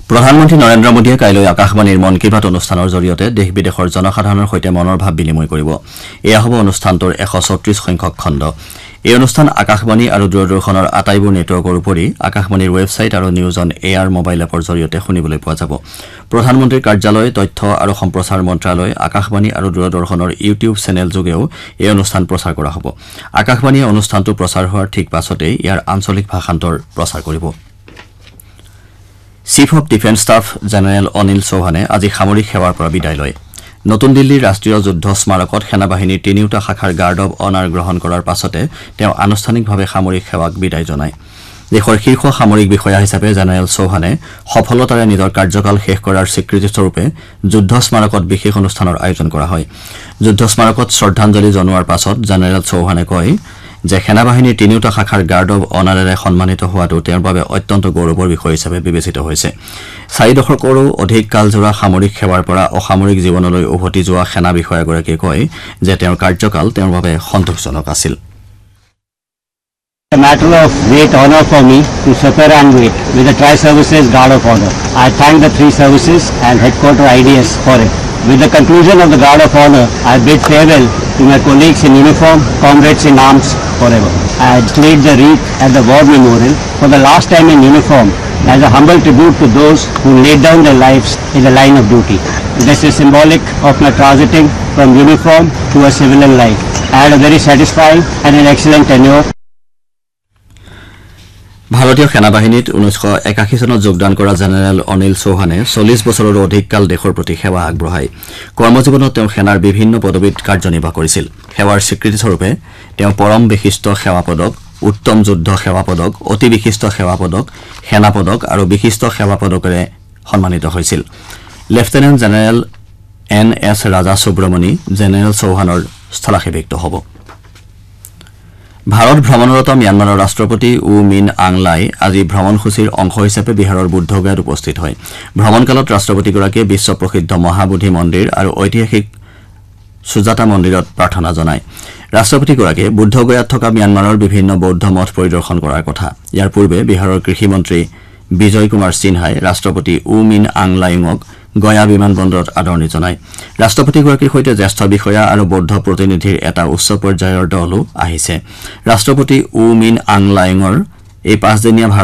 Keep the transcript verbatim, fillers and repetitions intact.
প্ৰধানমন্ত্ৰী নৰেন্দ্ৰ মোদীয়ে কাইলৈ আকাশবাণীৰ মন কী বাত অনুষ্ঠানৰ জৰিয়তে দেশ বিদেশৰ জনসাধাৰণৰ সৈতে মনৰ ভাৱ বিনিময় কৰিব। এয়া হ'ব অনুষ্ঠানটোৰ এশ চৌত্ৰিশ সংখ্যক খণ্ড। এই অনুষ্ঠান আকাশবাণী আৰু দূৰদৰ্শনৰ আটাইবোৰ নেটৱৰ্কৰ উপৰি আকাশবাণীৰ ৱেবছাইট আৰু নিউজ অন এয়াৰ মোবাইল এপৰ জৰিয়তে শুনিবলৈ পোৱা যাব। প্ৰধানমন্ত্ৰীৰ কাৰ্যালয়, তথ্য আৰু সম্প্ৰচাৰ মন্ত্ৰালয়, আকাশবাণী আৰু দূৰদৰ্শনৰ ইউটিউব চেনেল যোগেও এই অনুষ্ঠান প্ৰচাৰ কৰা হ'ব। আকাশবাণীয়ে অনুষ্ঠানটো প্ৰচাৰ হোৱাৰ ঠিক পাছতেই ইয়াৰ আঞ্চলিক ভাষান্তৰ প্ৰচাৰ কৰিব। Chief of defence staff general Anil চৌহানে আজি সামৰিক সেৱাৰ পৰা বিদায় লয়। নতুন দিল্লীৰ ৰাষ্ট্ৰীয় যুদ্ধ স্মাৰকত সেনাবাহিনীৰ তিনিওটা শাখাৰ গাৰ্ড অব অনাৰ গ্ৰহণ কৰাৰ পাছতে তেওঁ আনুষ্ঠানিকভাৱে সামৰিক সেৱাক বিদায় জনায়। দেশৰ শীৰ্ষ সামৰিক বিষয়া হিচাপে জেনেৰেল চৌহানে সফলতাৰে নিজৰ কাৰ্যকাল শেষ কৰাৰ স্বীকৃতিস্বৰূপে যুদ্ধ স্মাৰকত বিশেষ অনুষ্ঠানৰ আয়োজন কৰা হয়। যুদ্ধ স্মাৰকত শ্ৰদ্ধাঞ্জলি জনোৱাৰ পাছত জেনেৰেল চৌহানে কয় যে সেনাবাহিনীৰ তিনিওটা শাখাৰ গাৰ্ড অব অনাৰেৰে সন্মানিত হোৱাটো তেওঁৰ বাবে অত্যন্ত গৌৰৱৰ বিষয় হিচাপে বিবেচিত হৈছে। চাৰি দশকৰো অধিক কালজোৰা সামৰিক সেৱাৰ পৰা অসামৰিক জীৱনলৈ উভতি যোৱা সেনা বিষয়াগৰাকীয়ে কয় যে তেওঁৰ কাৰ্যকাল তেওঁৰ বাবে সন্তোষজনক আছিল। A matter of great honor for me to suffer and wait with the Tri-Services Guard of Honor. I thank the three services and headquarter I D S for it. With the conclusion of the Guard of Honor, I bid farewell to my colleagues in uniform, comrades in arms forever. I laid the wreath at the War Memorial for the last time in uniform as a humble tribute to those who laid down their lives in the line of duty. This is symbolic of my transiting from uniform to a civilian life. I had a very satisfying and an excellent tenure. ভাৰতীয় সেনাবাহিনীত ঊনৈছশ একাশী চনত যোগদান কৰা general Anil চৌহানে চল্লিছ বছৰৰো অধিক কাল দেশৰ প্ৰতি সেৱা আগবঢ়ায়। কৰ্মজীৱনত তেওঁ সেনাৰ বিভিন্ন পদবীত কাৰ্যনিৰ্বাহ কৰিছিল। সেৱাৰ স্বীকৃতিস্বৰূপে তেওঁ পৰম বিশিষ্ট সেৱা পদক, উত্তম যুদ্ধ সেৱা পদক, অতি বিশিষ্ট সেৱা পদক, সেনা পদক আৰু বিশিষ্ট সেৱা পদকেৰে সন্মানিত হৈছিল। লেফটেনেণ্ট জেনেৰেল এন এছ ৰাজা সুব্ৰমণি জেনেৰেল চৌহানৰ স্থলাভিষিক্ত হ'ব। ভাৰত ভ্ৰমণৰত ম্যানমাৰৰ ৰাষ্ট্ৰপতি উ মিন আংলাই আজি ভ্ৰমণসূচীৰ অংশ হিচাপে বিহাৰৰ বুদ্ধগয়াত উপস্থিত হয়। ভ্ৰমণকালত ৰাষ্ট্ৰপতিগৰাকীয়ে বিশ্ব প্ৰসিদ্ধ মহাবোধি মন্দিৰ আৰু ঐতিহাসিক সুজাতা মন্দিৰত প্ৰাৰ্থনা জনায়। ৰাষ্ট্ৰপতিগৰাকীয়ে বুদ্ধগয়াত থকা ম্যানমাৰৰ বিভিন্ন বৌদ্ধ মঠ পৰিদৰ্শন কৰাৰ কথা। ইয়াৰ পূৰ্বে বিহাৰৰ কৃষিমন্ত্ৰী বিজয় কুমাৰ সিনহাই ৰাষ্ট্ৰপতি উ মিন আংলাইঙক গয়া বিমান বন্দৰত আদৰণি জনায়। ৰাষ্ট্ৰপতিগৰাকীৰ সৈতে জ্যেষ্ঠ বিষয়া আৰু বৌদ্ধ প্ৰতিনিধিৰ এটা উচ্চ পৰ্যায়ৰ দলো আহিছে। ৰাষ্ট্ৰপতি উ মিন আংলাইঙৰ এই পাঁচদিনীয়া